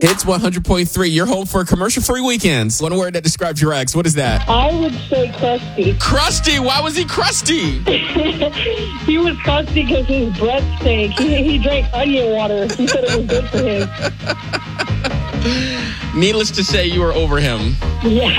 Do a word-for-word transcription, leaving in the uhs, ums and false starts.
Hits one hundred point three. You're home for commercial-free weekends. One word that describes your ex. What is that? I would say crusty. Crusty. Why was he crusty? He was crusty because his breath stank. He, he drank onion water. He said it was good for him. Needless to say, you were over him. Yeah.